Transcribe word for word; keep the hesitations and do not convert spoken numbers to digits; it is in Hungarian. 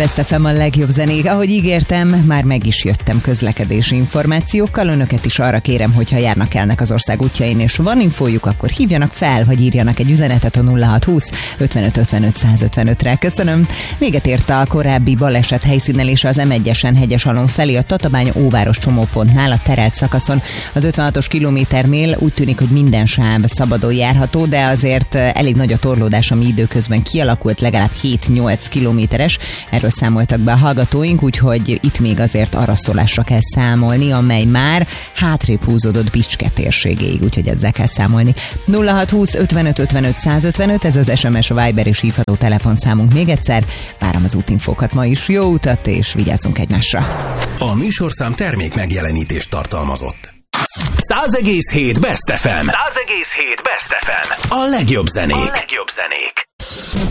Best ef em a legjobb zenék. Ahogy ígértem, már meg is jöttem közlekedési információkkal. Önöket is arra kérem, hogyha járnak elnek az ország útjain, és van infójuk, akkor hívjanak fel, vagy írjanak egy üzenetet a nulla hat húsz ötvenöt ötvenöt százötvenötre. Köszönöm. Véget ért a korábbi baleset helyszínelése az em egyesen Hegyesalom felé a Tatabánya-Óváros csomópontnál, a terelt szakaszon. Az ötvenhatos kilométernél úgy tűnik, hogy minden sáv szabadon járható, de azért elég nagy a torlódás, ami időközben kialakult, legalább hét-nyolc kilométeres. Erről számoltak be a hallgatóink, úgyhogy itt még azért araszolásra kell számolni, amely már hátrébb húzódott Bicske térségéig, úgyhogy ezzel kell számolni. nulla hat húsz ötvenöt ötvenöt százötvenöt, ez az es em es, Viber és hívható telefonszámunk még egyszer. Várom az útinfókat ma is. Jó utat, és vigyázzunk egymásra. A műsorszám termék megjelenítést tartalmazott. száz egész hét Best ef em. száz egész hét Best ef em. A legjobb zenék. A legjobb zenék.